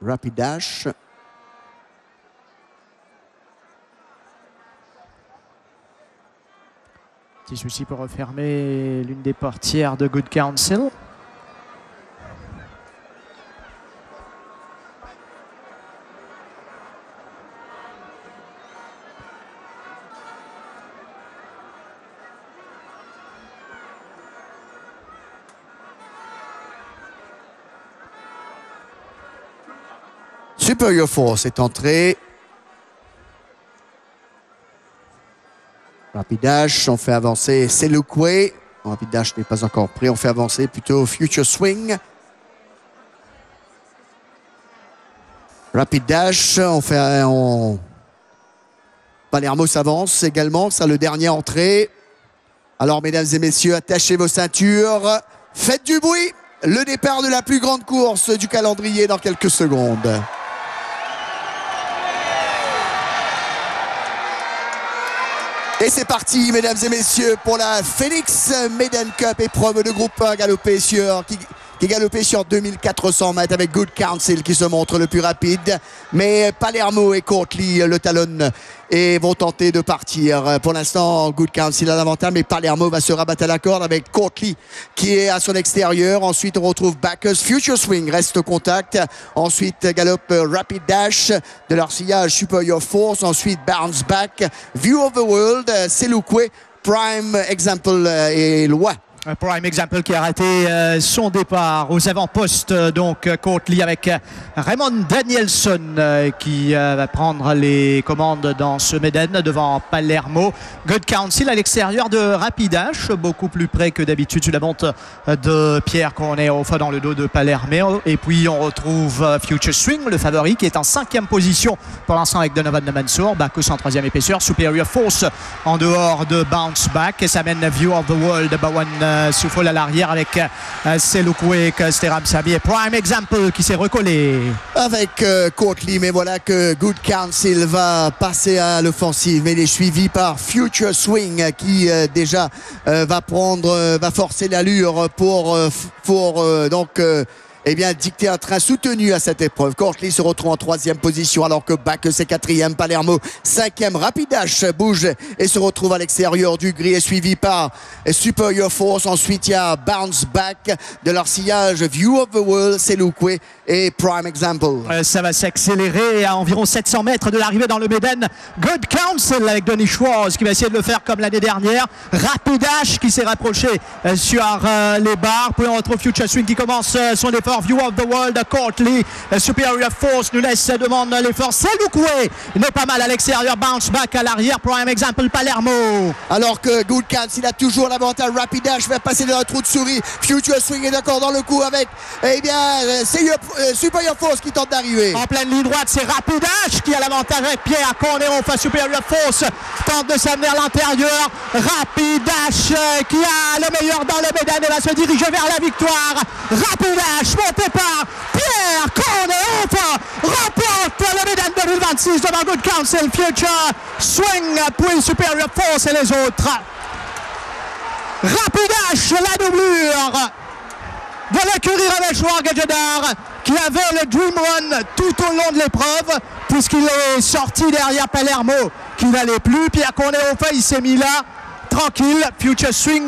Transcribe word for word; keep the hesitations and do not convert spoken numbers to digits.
Rapidash. Petit souci pour refermer l'une des portières de Good Counsel. Superior Force est entré. Rapidash, on fait avancer Selukwe. Rapidash n'est pas encore prêt, on fait avancer plutôt Future Swing. Rapidash, on fait... On... Palermo s'avance également, c'est le dernier entrée. Alors, mesdames et messieurs, attachez vos ceintures. Faites du bruit. Le départ de la plus grande course du calendrier dans quelques secondes. Et c'est parti, mesdames et messieurs, pour la Phoenix Maiden Cup, épreuve de groupe un galopée sur, qui, qui est galopée sur deux mille quatre cents mètres avec Good Counsel qui se montre le plus rapide. Mais Palermo et Courtly le talonnent et vont tenter de partir. Pour l'instant, Good Counsel a l'avantage, mais Palermo va se rabattre à la corde avec Courtly qui est à son extérieur. Ensuite, on retrouve Bacchus. Future Swing reste au contact. Ensuite, galope Rapidash de leur sillage Superior Force. Ensuite, Bounce Back, View of the World, Selukwe, Prime Example et Loi. Prime Example qui a raté euh, son départ aux avant-postes, euh, donc euh, Courtly avec euh, Raymond Danielson euh, qui euh, va prendre les commandes dans ce Maiden devant Palermo. Good Counsel à l'extérieur de Rapidash, beaucoup plus près que d'habitude sur la monte de Pierre Cornejo dans le dos de Palermo. Et puis on retrouve euh, Future Swing, le favori, qui est en cinquième position pour l'instant avec Donovan Mansour. Bacchus en troisième épaisseur, Superior Force en dehors de Bounce Back, et ça mène View of the World, Bawan Euh, Souffle à l'arrière avec euh, Selukwe, Steram Sabi et Prime Example qui s'est recollé avec euh, Courtly, mais voilà que Good Counsel va passer à l'offensive, mais il est suivi par Future Swing qui euh, déjà euh, va prendre euh, va forcer l'allure pour, euh, pour euh, donc euh, eh bien, dicter un train soutenu à cette épreuve. Courtly se retrouve en troisième position alors que Bacchus est quatrième, Palermo cinquième. Rapidash bouge et se retrouve à l'extérieur du gris, est suivi par Superior Force. Ensuite, il y a Bounce Back de leur sillage View of the World, Selukwe et Prime Example. Euh, ça va s'accélérer à environ sept cents mètres de l'arrivée dans le Maiden. Good Counsel avec Donny Schwartz qui va essayer de le faire comme l'année dernière. Rapidash qui s'est rapproché euh, sur euh, les barres. Puis on retrouve Future Swing qui commence euh, son effort. View of the World, Courtly, Superior Force nous laisse demande l'effort. Selukwe n'est pas mal à l'extérieur, Bounce Back à l'arrière, Prime Example Palermo. Alors que Good Counsel a toujours l'avantage. Rapidash va passer dans un trou de souris. Future Swing est d'accord dans le coup avec, eh bien, c'est euh, Superior Force qui tente d'arriver. En pleine ligne droite, c'est Rapidash qui a l'avantage avec Pierre Cornejo face Superior Force. Tente de s'amener à l'intérieur. Rapidash euh, qui a le meilleur dans le Maiden et va se diriger vers la victoire. Rapidash monté par Pierre Cornejo remporte le Maiden deux mille vingt-six devant Good Counsel, Future Swing, puis Superior Force et les autres. Rapidash, la doublure de l'écurie Ravechouar Gadjedar qui avait le Dream Run tout au long de l'épreuve puisqu'il est sorti derrière Palermo qui n'allait plus. Pierre Cornejo, il s'est mis là tranquille. Future Swing